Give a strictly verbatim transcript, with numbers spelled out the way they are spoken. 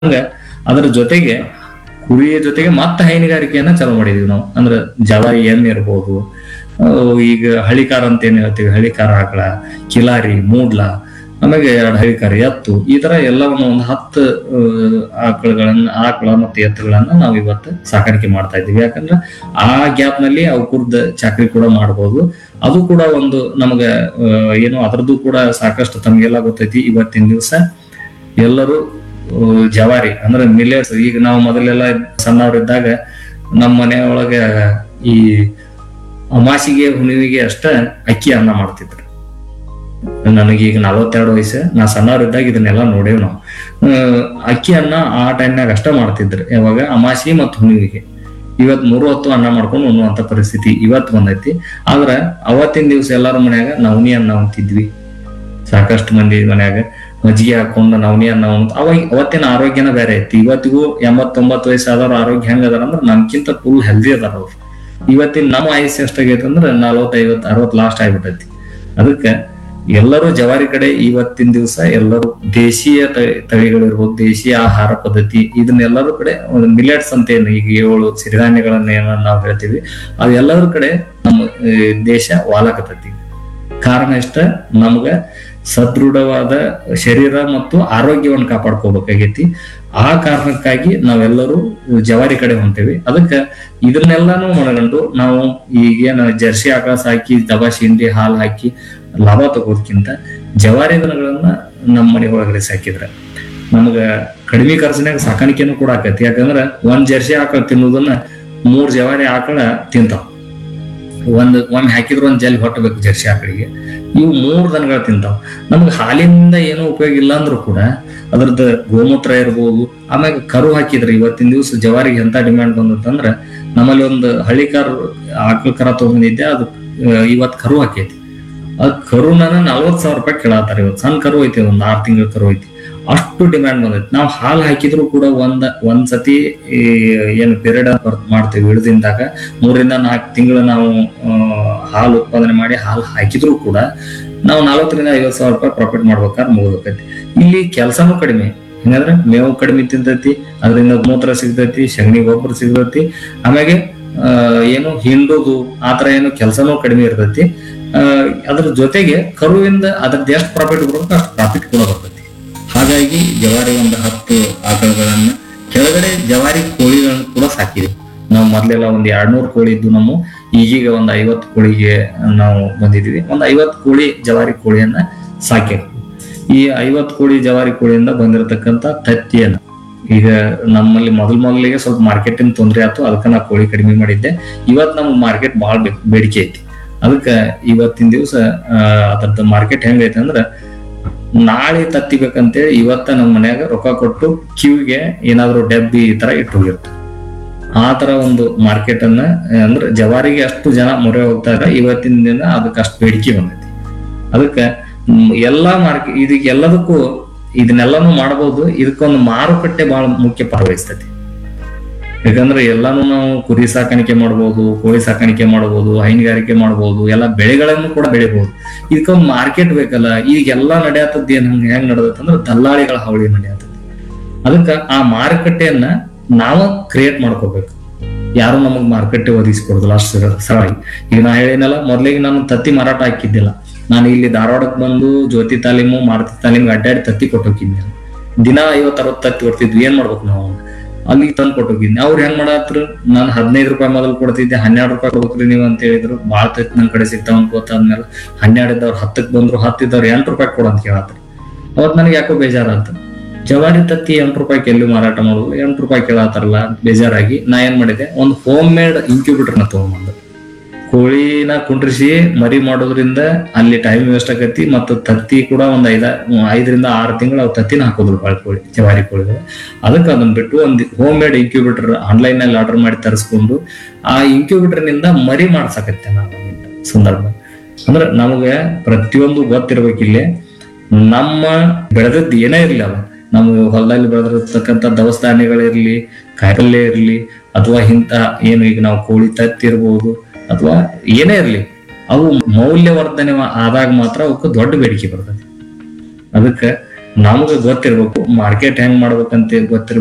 ಹಂಗ ಅದ್ರ ಜೊತೆಗೆ ಕುರಿಯ ಜೊತೆಗೆ ಮತ್ತೆ ಹೈನುಗಾರಿಕೆಯನ್ನ ಚಾಲೂ ಮಾಡಿದೀವಿ ನಾವು. ಅಂದ್ರೆ ಜವಾರಿ ಎಮ್ಮೆ ಇರ್ಬೋದು, ಈಗ ಹಳಿಕಾರ ಅಂತ ಏನ್ ಹೇಳ್ತೀವಿ, ಹಳಿಕಾರ ಆಕಳ, ಕಿಲಾರಿ, ಮೂಡ್ಲ, ಆಮೇಲೆ ಎರಡು ಹಳಿಕಾರ ಎತ್ತು, ಈ ತರ ಎಲ್ಲವನ್ನು ಒಂದು ಹತ್ತು ಆಕಳಗಳನ್ನ ಆಕಳ ಮತ್ತು ಎತ್ತುಗಳನ್ನ ನಾವು ಇವತ್ತು ಸಾಕಾಣಿಕೆ ಮಾಡ್ತಾ ಇದ್ದೀವಿ. ಯಾಕಂದ್ರೆ ಆ ಗ್ಯಾಪ್ ನಲ್ಲಿ ಅವು ಕುರ್ದ ಚಾಕ್ರಿ ಕೂಡ ಮಾಡ್ಬೋದು. ಅದು ಕೂಡ ಒಂದು ನಮ್ಗ ಏನು ಅದ್ರದ್ದು ಕೂಡ ಸಾಕಷ್ಟು ತಮ್ಗೆಲ್ಲ ಗೊತ್ತೈತಿ. ಇವತ್ತಿನ ದಿವಸ ಎಲ್ಲರೂ ಜವಾರಿ ಅಂದ್ರೆ ಮಿಲೆಟ್ಸ್, ಈಗ ನಾವು ಮೊದಲೆಲ್ಲ ಸಣ್ಣವ್ರಿದ್ದಾಗ ನಮ್ಮ ಮನೆಯೊಳಗ ಈ ಅಮಾಸಿಗೆ ಹುಣ್ಣಿಮೆಗೆ ಅಷ್ಟ ಅಕ್ಕಿ ಅನ್ನ ಮಾಡ್ತಿದ್ರು. ನನಗೀಗ ನಲವತ್ತೆರಡು ವಯಸ್ಸು, ನಾ ಸಣ್ಣವ್ರಿದ್ದಾಗ ಇದನ್ನೆಲ್ಲ ನೋಡೇವ್ ನಾವು. ಅಕ್ಕಿ ಅನ್ನ ಆ ಟೈಮ್ನಾಗ ಅಷ್ಟ ಮಾಡ್ತಿದ್ರು, ಯಾವಾಗ ಅಮಾಸಿ ಮತ್ತು ಹುಣ್ಣಿಮೆಗೆ. ಇವತ್ ಮೂರು ಹೊತ್ತು ಅನ್ನ ಮಾಡ್ಕೊಂಡು ಉಣ್ಣುವಂತ ಪರಿಸ್ಥಿತಿ ಇವತ್ತು ಬಂದೈತಿ. ಆದ್ರ ಅವತ್ತಿನ ದಿವ್ಸ ಎಲ್ಲಾರ ಮನ್ಯಾಗ ನವನಿ ಅನ್ನ ಉಂತಿದ್ವಿ. ಸಾಕಷ್ಟು ಮಂದಿ ಮನ್ಯಾಗ ಮಜ್ಜಿಗೆ ಹಾಕೊಂಡು ನವನಿ ಅನ್ನ ಉಂಟು. ಅವಾಗ ಅವತ್ತಿನ ಆರೋಗ್ಯನ ಬೇರೆ ಐತಿ. ಇವತ್ತಿಗೂ ಎಂಬತ್ತೊಂಬತ್ತು ವಯಸ್ಸಾದವ್ರ ಆರೋಗ್ಯ ಹೆಂಗ ಅದಾರ ಅಂದ್ರ ನಮ್ಕಿಂತ ಫುಲ್ ಹೆಲ್ದಿ ಅದಾರ ಅವ್ರು. ಇವತ್ತಿನ ನಮ್ಮ ಆಯುಷ್ಯ ಎಷ್ಟಾಗೈತೆ ಅಂದ್ರ ನಲ್ವತ್ ಐವತ್ ಅರವತ್ ಲಾಸ್ಟ್ ಆಗ್ಬಿಟ್ಟೈತಿ. ಅದಕ್ಕೆ ಎಲ್ಲರೂ ಜವಾರಿ ಕಡೆ ಇವತ್ತಿನ ದಿವಸ ಎಲ್ಲರೂ ದೇಶೀಯ ತಳಿಗಳಿರ್ಬೋದು, ದೇಶೀಯ ಆಹಾರ ಪದ್ಧತಿ, ಇದನ್ನೆಲ್ಲರೂ ಕಡೆ ಮಿಲೆಟ್ಸ್ ಅಂತ ಏನು ಈಗ ಏಳು ಸಿರಿಧಾನ್ಯಗಳನ್ನ ಏನ ನಾವು ಹೇಳ್ತೀವಿ, ಅದೆಲ್ಲರ ಕಡೆ ನಮ್ಮ ದೇಶ ವಾಲಕತೈತಿ. ಕಾರಣ ಇಷ್ಟ, ನಮ್ಗ ಸದೃಢವಾದ ಶರೀರ ಮತ್ತು ಆರೋಗ್ಯವನ್ನು ಕಾಪಾಡ್ಕೋಬೇಕಾಗೈತಿ. ಆ ಕಾರಣಕ್ಕಾಗಿ ನಾವೆಲ್ಲರೂ ಜವಾರಿ ಕಡೆ ಹೊಂಟೇವಿ. ಅದಕ್ಕೆ ಇದನ್ನೆಲ್ಲಾನು ಮನಗಂಡು ನಾವು ಈಗೇನ ಜರ್ಸಿ ಆಕಳ ಸಾಕಿ ದಬಾಶಿ ಹಿಂಡಿ ಹಾಲು ಹಾಕಿ ಲಾಭ ತಗೋದಕ್ಕಿಂತ ಜವಾರಿ ದನಗಳನ್ನ ನಮ್ಮ ಮನೆ ಒಳಗಡೆ ಸಾಕಿದ್ರೆ ನಮ್ಗ ಕಡಿಮೆ ಖರ್ಚಿನಾಗ ಸಾಕಾಣಿಕೆನೂ ಕೂಡ ಆಕೈತಿ. ಯಾಕಂದ್ರ ಒಂದ್ ಜರ್ಸಿ ಆಕಳ ತಿನ್ನೋದನ್ನ ಮೂರ್ ಜವಾರಿ ಆಕಳ ತಿಂತಾವ. ಒಂದ್ ಒಮ್ಮೆ ಹಾಕಿದ್ರು ಒಂದ್ ಜಲ್ ಹೊಟ್ಟಬೇಕು ಜರ್ಸಿ ಆಕಳಿಗೆ. ಇವು ಮೂರ್ ದನಗಳು ತಿಂತಾವ. ನಮ್ಗೆ ಹಾಲಿನಿಂದ ಏನೋ ಉಪಯೋಗ ಇಲ್ಲ ಅಂದ್ರೂ ಕೂಡ ಅದ್ರದ್ದು ಗೋಮೂತ್ರ ಇರ್ಬೋದು. ಆಮ್ಯಾಗ ಕರು ಹಾಕಿದ್ರೆ ಇವತ್ತಿನ ದಿವಸ ಜವಾರಿಗೆ ಎಂತ ಡಿಮ್ಯಾಂಡ್ ಬಂದಂದ್ರ, ನಮ್ಮಲ್ಲಿ ಒಂದು ಹಳ್ಳಿ ಕಾರ್ ಆಕಳ ಕರ ತಗೊಂಡಿದ್ದೆ, ಅದು ಇವತ್ ಕರು ಹಾಕೈತಿ. ಅದ್ ಕರುನ ನಲ್ವತ್ ಸಾವಿರ ರೂಪಾಯಿ ಕೇಳತ್ತಾರ. ಇವತ್ತು ಸಣ್ಣ ಕರು ಐತಿ, ಒಂದ್ ಆರ್ ತಿಂಗಳ ಕರು ಐತಿ, ಅಷ್ಟು ಡಿಮ್ಯಾಂಡ್ ಬಂದೈತಿ. ನಾವು ಹಾಲು ಹಾಕಿದ್ರು ಕೂಡ ಒಂದ್ ಒಂದ್ ಸತಿ ಏನು ಪೀರಿಯಡ್ ಮಾಡ್ತೀವಿ ಇಳದಿಂದಾಗ ಮೂರಿಂದ ನಾಲ್ಕು ತಿಂಗಳು ನಾವು ಹಾಲು ಉತ್ಪಾದನೆ ಮಾಡಿ ಹಾಲು ಹಾಕಿದ್ರು ಕೂಡ ನಾವು ನಲ್ವತ್ತರಿಂದ ಐವತ್ ಸಾವಿರ ರೂಪಾಯಿ ಪ್ರಾಫಿಟ್ ಮಾಡ್ಬೇಕಾದ್ರೆ ಮುಗಿದೈತಿ. ಇಲ್ಲಿ ಕೆಲಸನೂ ಕಡಿಮೆ, ಹಿಂಗಂದ್ರೆ ಮೇವು ಕಡಿಮೆ ತಿಂತೈತಿ, ಅದರಿಂದ ಮೂತ್ರ ಸಿಗ್ತೈತಿ, ಸಗಣಿ ಗೊಬ್ಬರ ಸಿಗ್ತೈತಿ, ಆಮ್ಯಾಗೆ ಅಹ್ ಏನು ಹಿಂಡುದು ಆತರ ಏನು ಕೆಲಸನೂ ಕಡಿಮೆ ಇರ್ತೈತಿ. ಅಹ್ ಅದ್ರ ಜೊತೆಗೆ ಕರುವಿಂದ ಅದ್ರದ್ದು ಎಷ್ಟು ಪ್ರಾಫಿಟ್ ಬರುತ್ತೆ ಅಷ್ಟು ಪ್ರಾಫಿಟ್ ಕೂಡ ಬರ್ತೈತಿ. ಹಾಗಾಗಿ ಜವಾರಿ ಒಂದು ಹತ್ತು ಆಕಳಗಳನ್ನ, ಕೆಳಗಡೆ ಜವಾರಿ ಕೋಳಿಗಳನ್ನ ಕೂಡ ಸಾಕಿದೆ ನಾವು. ಮೊದ್ಲೆಲ್ಲ ಒಂದ್ ಎರಡ್ನೂರು ಕೋಳಿ ಇದ್ದು ನಮ್ಮ, ಈಗೀಗ ಒಂದ್ ಐವತ್ತು ಕೋಳಿಗೆ ನಾವು ಬಂದಿದ್ವಿ. ಒಂದ್ ಐವತ್ತು ಕೋಳಿ ಜವಾರಿ ಕೋಳಿಯನ್ನ ಸಾಕಿ. ಈ ಐವತ್ತು ಕೋಳಿ ಜವಾರಿ ಕೋಳಿಯಿಂದ ಬಂದಿರತಕ್ಕಂತ ತತ್ತಿಯನ್ನ ಈಗ ನಮ್ಮಲ್ಲಿ ಮೊದಲ್ ಮೊದಲಿಗೆ ಸ್ವಲ್ಪ ಮಾರ್ಕೆಟಿನ ತೊಂದರೆ ಆಯ್ತು, ಅದಕ್ಕೆ ನಾ ಕೋಳಿ ಕಡಿಮೆ ಮಾಡಿದ್ದೆ. ಇವತ್ ನಮ್ಗೆ ಮಾರ್ಕೆಟ್ ಬಹಳ ಬೇಡಿಕೆ ಐತಿ. ಅದಕ್ಕೆ ಇವತ್ತಿನ ದಿವಸ ಅಹ್ ಅದ್ರದ್ದು ಮಾರ್ಕೆಟ್ ಹೆಂಗೈತೆ ಅಂದ್ರ, ನಾಳೆ ತತ್ತಿ ಬೇಕಂತೇಳಿ ಇವತ್ತ ನಮ್ಮ ಮನ್ಯಾಗ ರೊಕ್ಕ ಕೊಟ್ಟು ಕ್ಯೂಗೆ ಏನಾದ್ರು ಡಬ್ಬಿ ಈ ತರ ಇಟ್ಟು ಹೋಗಿರ್ತಾರೆ. ಆ ತರ ಒಂದು ಮಾರ್ಕೆಟ್ ಅನ್ನ ಅಂದ್ರೆ ಜವಾರಿಗೆ ಅಷ್ಟು ಜನ ಮೊರೆ ಹೋಗ್ತಾ ಇದ್ದಾರೆ. ಇವತ್ತಿನ ದಿನ ಅದಕ್ಕೆ ಅಷ್ಟು ಬೇಡಿಕೆ ಬಂದೈತಿ. ಅದಕ್ಕೆ ಎಲ್ಲಾ ಮಾರ್ಕೆಟ್ ಇದಕ್ಕೆ ಎಲ್ಲದಕ್ಕೂ ಇದನ್ನೆಲ್ಲಾನು ಮಾಡಬಹುದು. ಇದಕ್ಕೊಂದು ಮಾರುಕಟ್ಟೆ ಬಹಳ ಮುಖ್ಯ ಪಾತ್ರ ವಹಿಸ್ತೈತಿ. ಯಾಕಂದ್ರೆ ಎಲ್ಲಾನು ನಾವು ಕುರಿ ಸಾಕಾಣಿಕೆ ಮಾಡ್ಬೋದು, ಕೋಳಿ ಸಾಕಾಣಿಕೆ ಮಾಡ್ಬೋದು, ಹೈನುಗಾರಿಕೆ ಮಾಡ್ಬೋದು, ಎಲ್ಲಾ ಬೆಳೆಗಳನ್ನು ಕೂಡ ಬೆಳಿಬಹುದು. ಇದಕ್ಕೊಂದು ಮಾರ್ಕೆಟ್ ಬೇಕಲ್ಲ. ಈಗೆಲ್ಲಾ ನಡೆಯತ್ತದ ಏನ್ ಹಂಗ ಹೆಂಗ್ ನಡೆದತ್ತ ಅಂದ್ರೆ ದಲ್ಲಾಳಿಗಳ ಹಾವಳಿ ನಡೆಯತ್ತದ. ಅದಕ್ಕ ಆ ಮಾರುಕಟ್ಟೆಯನ್ನ ನಾವು ಕ್ರಿಯೇಟ್ ಮಾಡ್ಕೋಬೇಕು. ಯಾರು ನಮಗ್ ಮಾರುಕಟ್ಟೆ ಒದಗಿಸ್ಕೊಡುದಿಲ್ಲ ಅಷ್ಟು ಸರಳಾಗಿ. ಈಗ ನಾ ಹೇಳಿನಲ್ಲ, ಮೊದ್ಲಿಗೆ ನಾನು ತತ್ತಿ ಮಾರಾಟ ಹಾಕಿದ್ದಿಲ್ಲ. ನಾನು ಇಲ್ಲಿ ಧಾರವಾಡಕ್ಕೆ ಬಂದು ಜ್ಯೋತಿ ತಾಲೀಮು ಮಾರುತಿ ತಾಲೀಮ್ಗೆ ಅಡ್ಡಾಡಿ ತತ್ತಿ ಕೊಟ್ಟೋಗಿದ್ದೆ. ದಿನ ಐವತ್ ಅರವತ್ ತತ್ತಿ ಕೊಡ್ತಿದ್ವಿ. ಏನ್ ಮಾಡ್ಬೇಕು ನಾವು, ಅಲ್ಲಿಗೆ ತಂದು ಕೊಟ್ಟೋಗಿದ್ನಿ. ಅವ್ರು ಹೆಂಗ್ ಮಾಡತ್ರು, ನಾನು ಹದಿನೈದು ರೂಪಾಯಿ ಮೊದಲು ಕೊಡ್ತಿದ್ದೆ, ಹನ್ನೆರಡು ರೂಪಾಯಿ ಕೊಡ್ತೀರಿ ನೀವು ಅಂತ ಹೇಳಿದ್ರು. ಬಾಳ ತತ್ತಿ ನನ್ ಕಡೆ ಸಿಗ್ತಾವ ಅಂತ ಗೊತ್ತಾದ್ಮೇಲೆ ಹನ್ನೆರಡು ಇದ್ದವ್ರು ಹತ್ತಕ್ ಬಂದ್ರು, ಹತ್ತಿದ್ದವ್ರು ಎಂಟು ರೂಪಾಯಿ ಕೊಡ ಅಂತ ಕೇಳತ್ರು. ಅವತ್ ನನಗೆ ಯಾಕೋ ಬೇಜಾರಾತ. ಜವಾರಿ ತತ್ತಿ ಎಂಟು ರೂಪಾಯಿ ಎಲ್ಲಿ ಮಾರಾಟ ಮಾಡೋದು, ಎಂಟು ರೂಪಾಯಿ ಕೇಳತ್ತಾರಲ್ಲ ಬೇಜಾರಾಗಿ ನಾ ಏನ್ ಮಾಡಿದೆ, ಒಂದು ಹೋಮ್ ಮೇಡ್ ಇನ್ಕ್ಯೂಬೇಟರ್ನ ತಗೊಂಡ್ಬಂದು ಕೋಳಿನ ಕುಂಡ್ರಿಸಿ ಮರಿ ಮಾಡೋದ್ರಿಂದ ಅಲ್ಲಿ ಟೈಮ್ ವೇಸ್ಟ್ ಆಗತಿ. ಮತ್ತು ತತ್ತಿ ಕೂಡ ಒಂದ್ ಐದ ಐದರಿಂದ ಆರು ತಿಂಗಳು ಅವ್ ತತ್ತಿನ ಹಾಕೋದ್ರು ಬಾಳ್ ಕೋಳಿ ಜವಾರಿ ಕೋಳಿಗಳು. ಅದಕ್ಕೆ ಅದನ್ನ ಬಿಟ್ಟು ಒಂದು ಹೋಮ್ ಮೇಡ್ ಇನ್ಕ್ಯೂಬೇಟರ್ ಆನ್ಲೈನ್ ನಲ್ಲಿ ಆರ್ಡರ್ ಮಾಡಿ ತರಿಸ್ಕೊಂಡು ಆ ಇನ್ಕ್ಯೂಬೇಟರ್ ನಿಂದ ಮರಿ ಮಾಡ್ಸಕತ್ತೆ ನಾನು ಸಂದರ್ಭ. ಅಂದ್ರೆ ನಮಗೆ ಪ್ರತಿಯೊಂದು ಗೊತ್ತಿರ್ಬೇಕಿಲ್ಲಿ. ನಮ್ಮ ಬೆಳೆದದ್ದು ಏನೇ ಇರ್ಲಿ, ಅಲ್ಲ ನಮ್ಮ ಹೊಲದಲ್ಲಿ ಬೆಳೆದಿರ್ತಕ್ಕಂಥ ದವಸ ಧಾನ್ಯಗಳಿರ್ಲಿ, ಕಾಯಿಪಲ್ಯ ಇರ್ಲಿ, ಅಥವಾ ಇಂತ ಏನು ಈಗ ನಾವು ಕೋಳಿ ತತ್ತಿ ಇರ್ಬೋದು ಅಥವಾ ಏನೇ ಇರ್ಲಿ, ಅವು ಮೌಲ್ಯವರ್ಧನೆ ಆದಾಗ ಮಾತ್ರ ಅವಕ್ಕೆ ದೊಡ್ಡ ಬೇಡಿಕೆ ಬರ್ತದೆ. ಅದಕ್ಕೆ ನಮಗ ಗೊತ್ತಿರ್ಬೇಕು ಮಾರ್ಕೆಟ್ ಹೆಂಗ್ ಮಾಡ್ಬೇಕಂತ ಗೊತ್ತಿರ್ಬೇಕು